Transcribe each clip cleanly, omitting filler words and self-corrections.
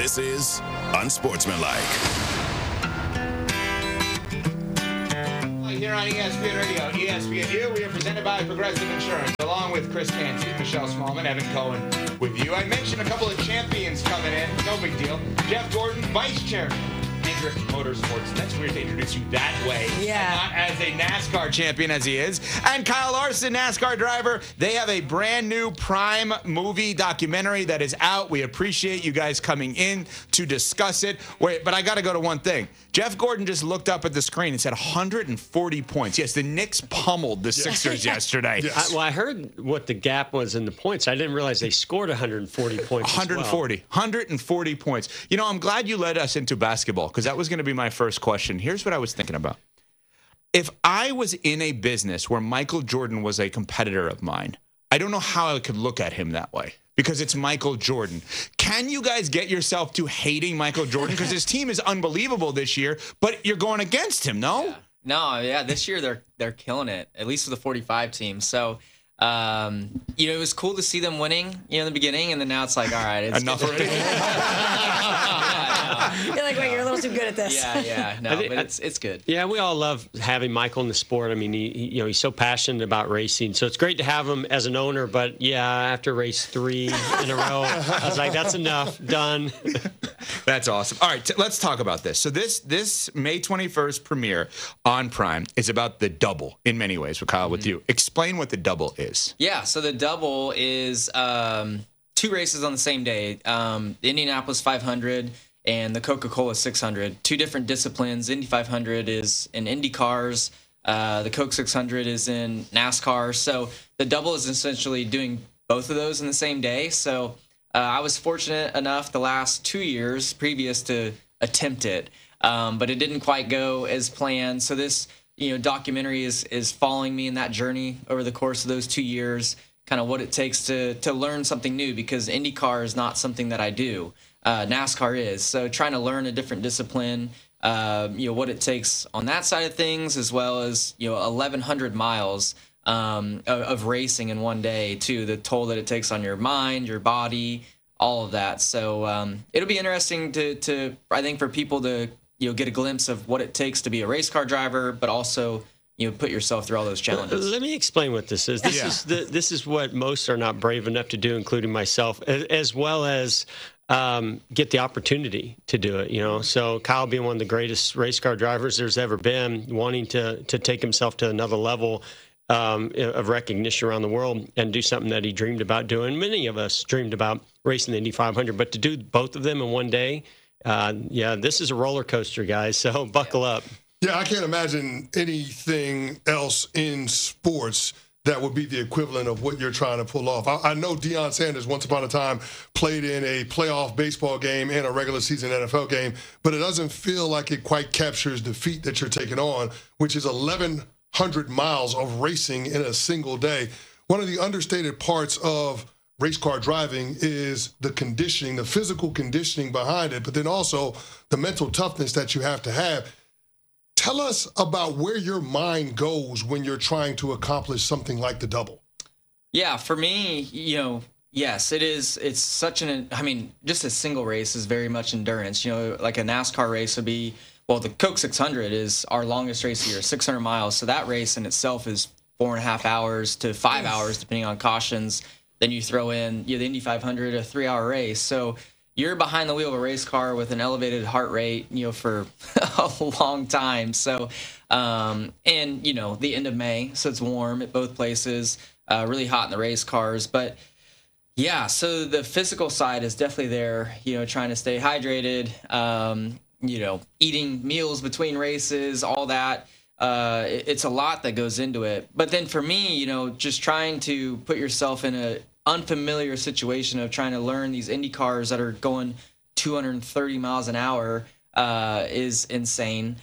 This is Unsportsmanlike. Here on ESPN Radio, ESPNU, we are presented by Progressive Insurance, along with Chris Canty, Michelle Smallman, Evan Cohen with you. I mentioned a couple of champions coming in. No big deal. Jeff Gordon, vice chairman, Hendrick Motorsports. That's weird to introduce you that way. Yeah. Not as a NASCAR champion as he is. And Kyle Larson, NASCAR driver. They have a brand new Prime movie documentary that is out. We appreciate you guys coming in to discuss it. Wait, but I got to go to one thing. Jeff Gordon just looked up at the screen and said 140 points. Yes, the Knicks pummeled the Sixers yesterday. Yes. I heard what the gap was in the points. I didn't realize they scored 140 points. 140 points. You know, I'm glad you led us into basketball because that was going to be my first question. Here's what I was thinking about. If I was in a business where Michael Jordan was a competitor of mine, I don't know how I could look at him that way. Because it's Michael Jordan. Can you guys get yourself to hating Michael Jordan? Because his team is unbelievable this year, but you're going against him, no? Yeah. No, this year they're killing it, at least with the 45 team. So, it was cool to see them winning, in the beginning, and then now it's like, all right, it's enough already. You're like, wait, you're a little too good at this. Yeah. No, but it's good. Yeah, we all love having Michael in the sport. I mean, he's so passionate about racing. So it's great to have him as an owner. But yeah, after race 3 in a row, I was like, that's enough. Done. That's awesome. All right, let's talk about this. So this May 21st premiere on Prime is about the double in many ways. Kyle, with you, explain what the double is. Yeah, so the double is 2 races on the same day. The Indianapolis 500 and the Coca-Cola 600. 2 different disciplines. Indy 500 is in Indy cars. The Coke 600 is in NASCAR. So the double is essentially doing both of those in the same day. So I was fortunate enough the last 2 years previous to attempt it, but it didn't quite go as planned. So this documentary is following me in that journey over the course of those 2 years, kind of what it takes to learn something new, because IndyCar is not something that I do. NASCAR is. So trying to learn a different discipline, what it takes on that side of things, as well as 1,100 miles of racing in one day, too. The toll that it takes on your mind, your body, all of that. So it'll be interesting to I think, for people to get a glimpse of what it takes to be a race car driver, but also put yourself through all those challenges. Let me explain what this is. This is what most are not brave enough to do, including myself, as well as get the opportunity to do it. So Kyle, being one of the greatest race car drivers there's ever been, wanting to take himself to another level of recognition around the world and do something that he dreamed about doing. Many of us dreamed about racing the Indy 500, but to do both of them in one day, this is a roller coaster, guys. So buckle up. Yeah, I can't imagine anything else in sports that would be the equivalent of what you're trying to pull off. I know Deion Sanders once upon a time played in a playoff baseball game and a regular season NFL game, but it doesn't feel like it quite captures the feat that you're taking on, which is 1,100 miles of racing in a single day. One of the understated parts of race car driving is the conditioning, the physical conditioning behind it, but then also the mental toughness that you have to have. Tell us about where your mind goes when you're trying to accomplish something like the double. Yeah, for me, yes, it is. It's such just a single race is very much endurance. Like a NASCAR race would be, the Coke 600 is our longest race of the year, 600 miles. So that race in itself is 4.5 hours to 5 hours, depending on cautions. Then you throw in the Indy 500, a 3-hour race. So you're behind the wheel of a race car with an elevated heart rate, for a long time. So, the end of May, so it's warm at both places, really hot in the race cars. But yeah, so the physical side is definitely there, trying to stay hydrated, eating meals between races, all that. It's a lot that goes into it. But then for me, just trying to put yourself in a unfamiliar situation of trying to learn these Indy cars that are going 230 miles an hour is insane.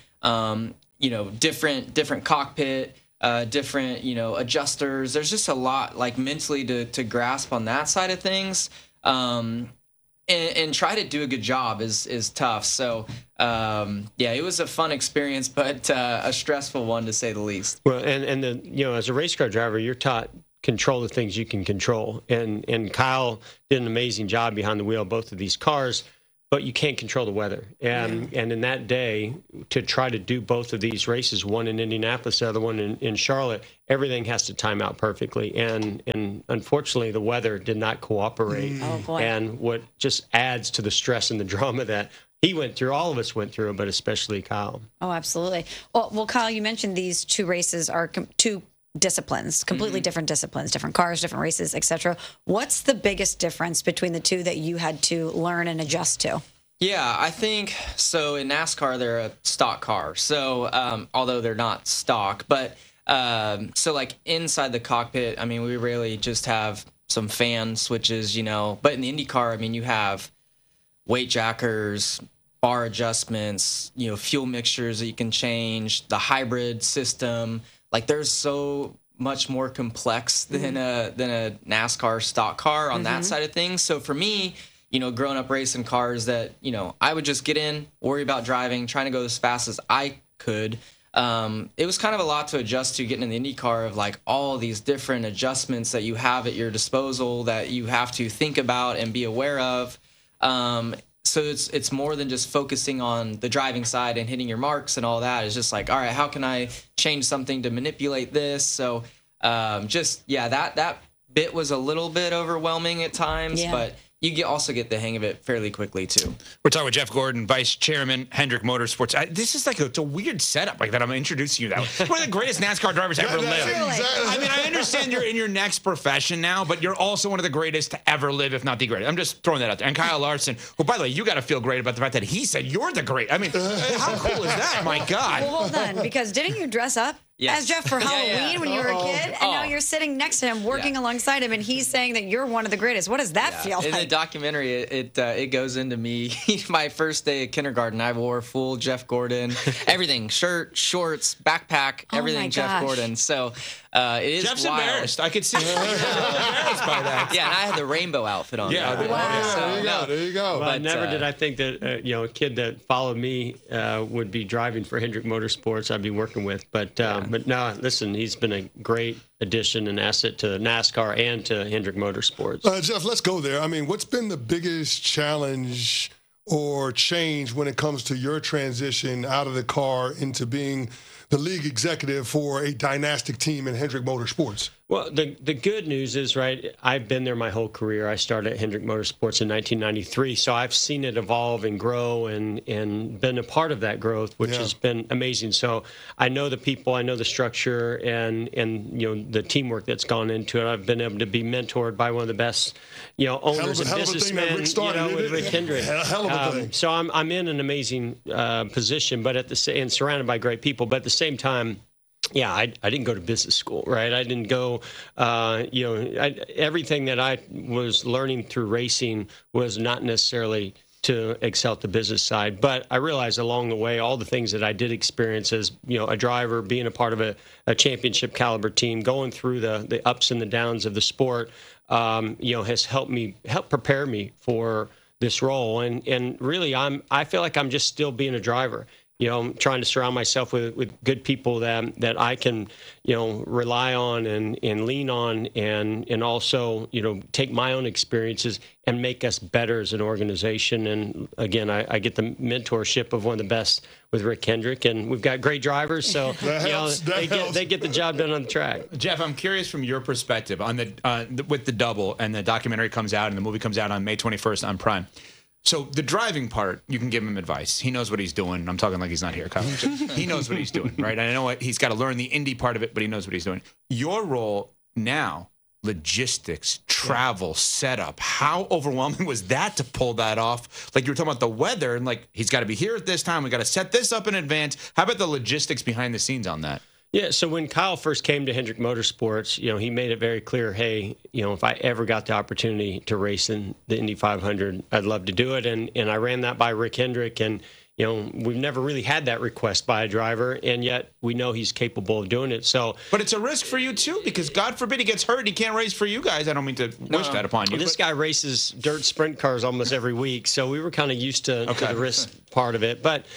Different cockpit, different, adjusters. There's just a lot, like, mentally to grasp on that side of things. And try to do a good job is tough. So, it was a fun experience, but a stressful one, to say the least. Well, and as a race car driver, you're taught control the things you can control. And Kyle did an amazing job behind the wheel of both of these cars. but you can't control the weather. And in that day, to try to do both of these races, one in Indianapolis, the other one in Charlotte, everything has to time out perfectly. And unfortunately, the weather did not cooperate. Oh, boy. And what just adds to the stress and the drama that he went through, all of us went through, but especially Kyle. Oh, absolutely. Well, Kyle, you mentioned these two races are two disciplines, completely different disciplines, different cars, different races, etc. What's the biggest difference between the two that you had to learn and adjust to? Yeah, I think so. In NASCAR, they're a stock car. So, although they're not stock, but so like inside the cockpit, I mean, we really just have some fan switches, you know. But in the IndyCar, I mean, you have weight jackers, bar adjustments, you know, fuel mixtures that you can change, the hybrid system. Like, there's so much more complex than a NASCAR stock car on that side of things. So for me, you know, growing up racing cars that, you know, I would just get in, worry about driving, trying to go as fast as I could. It was kind of a lot to adjust to getting in the IndyCar of like all these different adjustments that you have at your disposal that you have to think about and be aware of. So it's more than just focusing on the driving side and hitting your marks and all that. It's just like, all right, how can I change something to manipulate this? So that bit was a little bit overwhelming at times, but you also get the hang of it fairly quickly too. We're talking with Jeff Gordon, Vice Chairman, Hendrick Motorsports. This is like it's a weird setup like that. I'm introducing you that way. One of the greatest NASCAR drivers ever lived. Exactly. I mean, I understand you're in your next profession now, but you're also one of the greatest to ever live, if not the greatest. I'm just throwing that out there. And Kyle Larson, who, by the way, you got to feel great about the fact that he said you're the great. I mean, how cool is that? My God. Well, hold on, because didn't you dress up as Jeff for Halloween when you were a kid? And now you're sitting next to him, working alongside him, and he's saying that you're one of the greatest. What does that feel In like? the documentary, it goes into me. My first day of kindergarten, I wore full Jeff Gordon, everything, shirt, shorts, backpack, everything Jeff Gordon. So it is Jeff's wild. embarrassed. I could see him embarrassed by that. Yeah, and I had the rainbow outfit on. Yeah, there. Wow. There you go. Well, But, never did I think that a kid that followed me would be driving for Hendrick Motorsports. I'd be working with, but no, listen, he's been a great addition and asset to NASCAR and to Hendrick Motorsports. Jeff, let's go there. I mean, what's been the biggest challenge or change when it comes to your transition out of the car into being the league executive for a dynastic team in Hendrick Motorsports? Well, the good news is, right, I've been there my whole career. I started at Hendrick Motorsports in 1993, so I've seen it evolve and grow and been a part of that growth, which has been amazing. So I know the people, I know the structure, and you know the teamwork that's gone into it. I've been able to be mentored by one of the best, owners and businessmen, with Rick Hendrick. Hell of a thing. So I'm in an amazing position, but and surrounded by great people. But at the same time, I didn't go to business school, right? I didn't go, everything that I was learning through racing was not necessarily to excel at the business side. But I realized along the way, all the things that I did experience as, a driver, being a part of a championship caliber team, going through the ups and the downs of the sport, has helped prepare me for this role. And really, I feel like I'm just still being a driver. I'm trying to surround myself with good people that I can, rely on and lean on and also, take my own experiences and make us better as an organization. And again, I get the mentorship of one of the best with Rick Hendrick, and we've got great drivers. So, they get the job done on the track. Jeff, I'm curious from your perspective on with the double, and the documentary comes out and the movie comes out on May 21st on Prime. So the driving part, you can give him advice. He knows what he's doing. I'm talking like he's not here, Kyle. He knows what he's doing, right? I know he's got to learn the Indy part of it, but he knows what he's doing. Your role now, logistics, travel, setup. How overwhelming was that to pull that off? Like you were talking about the weather, and like he's got to be here at this time. We got to set this up in advance. How about the logistics behind the scenes on that? Yeah, so when Kyle first came to Hendrick Motorsports, he made it very clear, hey, if I ever got the opportunity to race in the Indy 500, I'd love to do it. And I ran that by Rick Hendrick, and we've never really had that request by a driver, and yet we know he's capable of doing it. So, but it's a risk for you too, because God forbid he gets hurt, he can't race for you guys. I don't mean to wish that upon you. This guy races dirt sprint cars almost every week, so we were kind of used to the risk part of it. But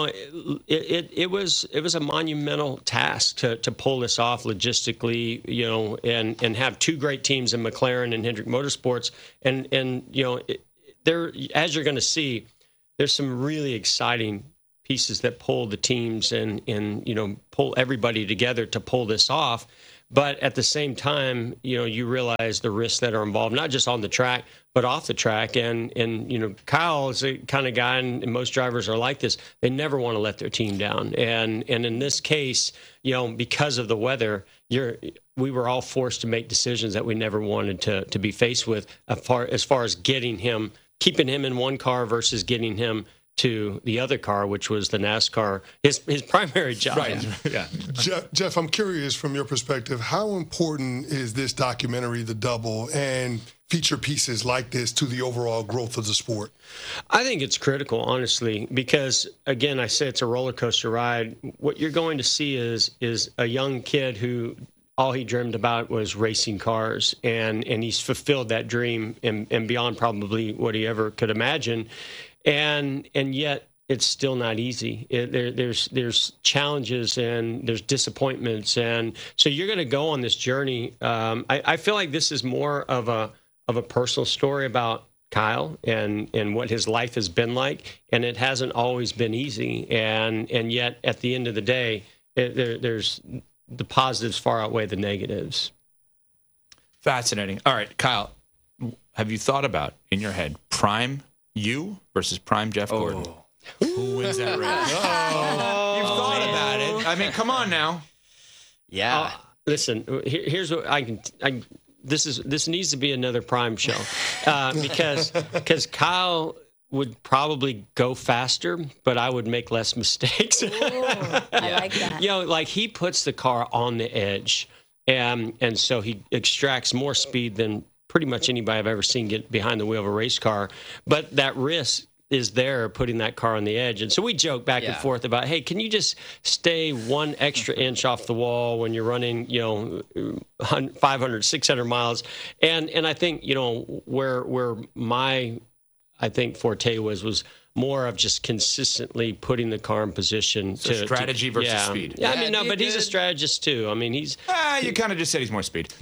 it was a monumental task to pull this off logistically, and have two great teams in McLaren and Hendrick Motorsports, and there, as you're going to see, there's some really exciting pieces that pull the teams and pull everybody together to pull this off. But at the same time, you realize the risks that are involved, not just on the track, but off the track. And Kyle is the kind of guy, and most drivers are like this, they never want to let their team down. And in this case, because of the weather, we were all forced to make decisions that we never wanted to be faced with as far as keeping him in one car versus getting him to the other car, which was the NASCAR, his primary job. Right. Yeah. Jeff, I'm curious from your perspective, how important is this documentary, The Double, and feature pieces like this to the overall growth of the sport? I think it's critical, honestly, because, again, I say it's a roller coaster ride. What you're going to see is a young kid who all he dreamed about was racing cars, and he's fulfilled that dream and beyond probably what he ever could imagine. And yet it's still not easy. There's challenges and there's disappointments, and so you're going to go on this journey. I feel like this is more of a personal story about Kyle and what his life has been like, and it hasn't always been easy. And yet at the end of the day, there's the positives far outweigh the negatives. Fascinating. All right, Kyle, have you thought about in your head prime you versus prime Jeff Gordon? Who wins that race? You've thought about it. I mean, come on now. Yeah. Listen, here's what I can. This needs to be another prime show because Kyle would probably go faster, but I would make less mistakes. Ooh, I like that. Like he puts the car on the edge, and so he extracts more speed than pretty much anybody I've ever seen get behind the wheel of a race car. But that risk is there, putting that car on the edge. And so we joke back and forth about, hey, can you just stay 1 extra inch off the wall when you're running, 500, 600 miles? And I think, where my, I think, forte was more of just consistently putting the car in position. So strategy versus speed. Yeah, I mean, but he's a strategist too. I mean, he's... you kind of just said he's more speed.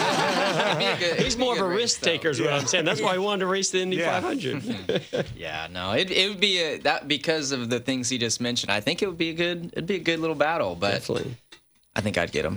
He's more of a risk taker is what I'm saying. That's why he wanted to race the Indy 500. Yeah, no, it would be that because of the things he just mentioned. I think it'd be a good little battle, but definitely. I think I'd get him.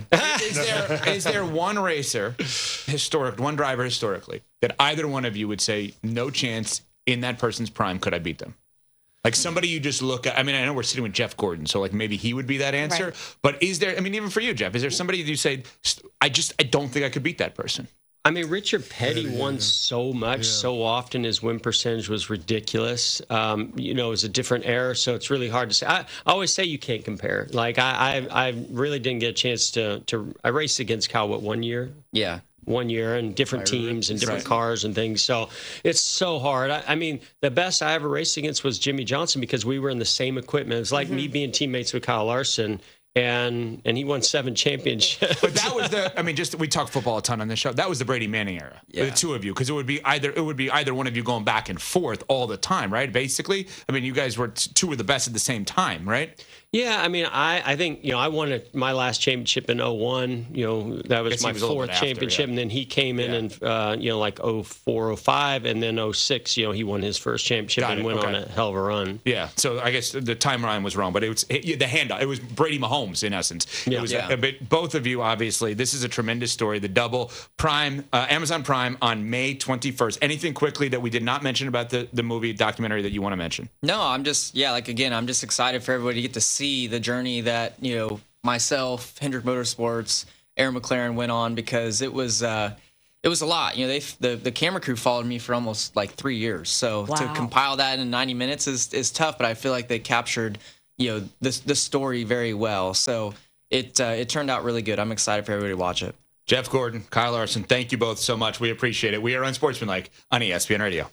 Is there one racer, one driver historically, that either one of you would say, no chance in that person's prime could I beat them? Like somebody you just look at. I mean, I know we're sitting with Jeff Gordon, so like maybe he would be that answer. Right. But is there, I mean, even for you, Jeff, is there somebody that you say, I don't think I could beat that person? I mean, Richard Petty won so much, so often. His win percentage was ridiculous. It was a different era, so it's really hard to say. I always say you can't compare. Like, I really didn't get a chance to I raced against Kyle, 1 year? Yeah. 1 year, and different teams and different cars and things. So it's so hard. I mean, the best I ever raced against was Jimmy Johnson because we were in the same equipment. It's like me being teammates with Kyle Larson. And he won 7 championships. But that was we talk football a ton on this show. That was the Brady Manning era. Yeah. The two of you, because it would be either one of you going back and forth all the time, right? Basically, I mean, you guys were two of the best at the same time, right? Yeah, I mean, I think I won my last championship in 2001. That was my 4th championship, and then he came in and like 2004, 2005, and then 2006. He won his first championship and went on a hell of a run. Yeah, so I guess the timeline was wrong, but it was the handoff. It was Brady Mahomes in essence. Yeah. It was but both of you, obviously, this is a tremendous story. The Double, Prime, Amazon Prime on May 21st. Anything quickly that we did not mention about the movie documentary that you want to mention? No, I'm just excited for everybody to get to see the journey that myself, Hendrick Motorsports, Aaron McLaren went on, because it was a lot. The camera crew followed me for almost like 3 years. So to compile that in 90 minutes is tough, but I feel like they captured the story very well. So it turned out really good. I'm excited for everybody to watch it. Jeff Gordon, Kyle Larson, thank you both so much. We appreciate it. We are Unsportsmanlike on ESPN Radio.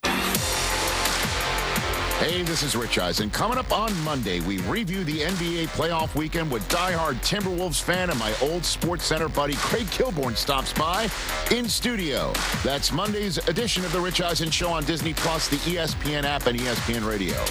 Hey, this is Rich Eisen. Coming up on Monday, we review the NBA playoff weekend with diehard Timberwolves fan and my old SportsCenter buddy Craig Kilborn stops by in studio. That's Monday's edition of the Rich Eisen Show on Disney+, the ESPN app, and ESPN Radio.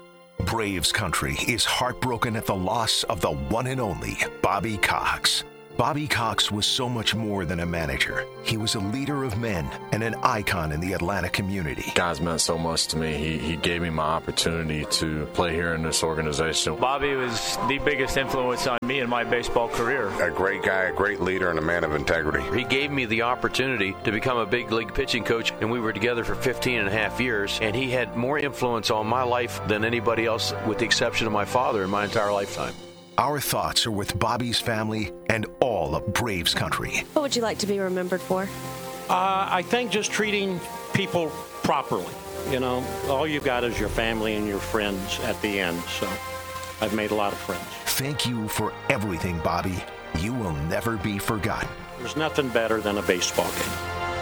Braves country is heartbroken at the loss of the one and only Bobby Cox. Bobby Cox was so much more than a manager. He was a leader of men and an icon in the Atlanta community. Guys meant so much to me. He gave me my opportunity to play here in this organization. Bobby was the biggest influence on me in my baseball career. A great guy, a great leader, and a man of integrity. He gave me the opportunity to become a big league pitching coach, and we were together for 15 and a half years, and he had more influence on my life than anybody else, with the exception of my father, in my entire lifetime. Our thoughts are with Bobby's family and all of Braves country. What would you like to be remembered for? I think just treating people properly. You know, all you've got is your family and your friends at the end. So I've made a lot of friends. Thank you for everything, Bobby. You will never be forgotten. There's nothing better than a baseball game.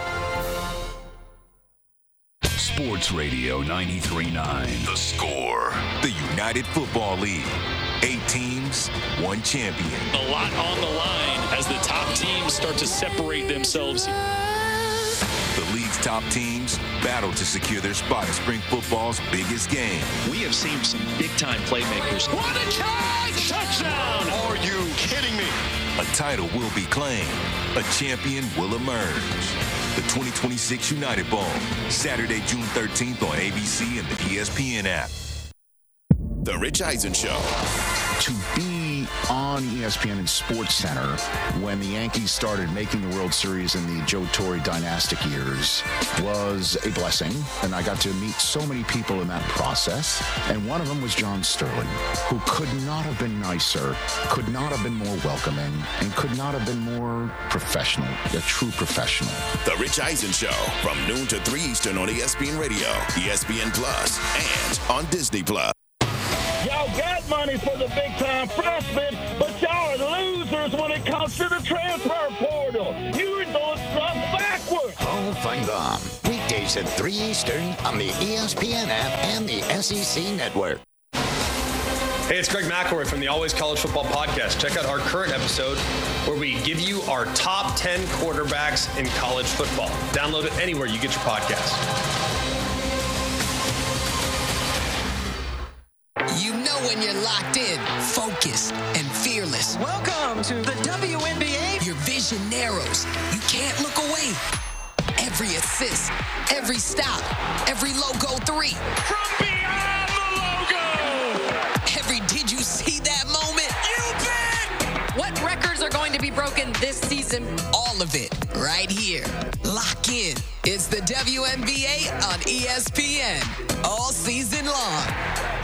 Sports Radio 93.9. The Score. The United Football League. 8 teams, 1 champion. A lot on the line as the top teams start to separate themselves. The league's top teams battle to secure their spot in spring football's biggest game. We have seen some big-time playmakers. What a catch! Touchdown! Are you kidding me? A title will be claimed. A champion will emerge. The 2026 United Bowl, Saturday, June 13th on ABC and the ESPN app. The Rich Eisen Show. To be on ESPN and Sports Center when the Yankees started making the World Series in the Joe Torre dynastic years was a blessing, and I got to meet so many people in that process, and one of them was John Sterling, who could not have been nicer, could not have been more welcoming, and could not have been more professional, a true professional. The Rich Eisen Show, from noon to 3 Eastern on ESPN Radio, ESPN Plus, and on Disney Plus. Y'all got money for the big-time freshmen, but y'all are losers when it comes to the transfer portal. You're doing stuff backwards. Hall Fun Bomb. Weekdays at 3 Eastern on the ESPN app and the SEC Network. Hey, it's Greg McElroy from the Always College Football Podcast. Check out our current episode where we give you our top 10 quarterbacks in college football. Download it anywhere you get your podcast. You know when you're locked in, focused, and fearless. Welcome to the WNBA. Your vision narrows. You can't look away. Every assist, every stop, every logo 3. From beyond the logo. Every did you see that moment? You bet. What records are going to be broken this season? All of it right here. Lock in. It's the WNBA on ESPN all season long.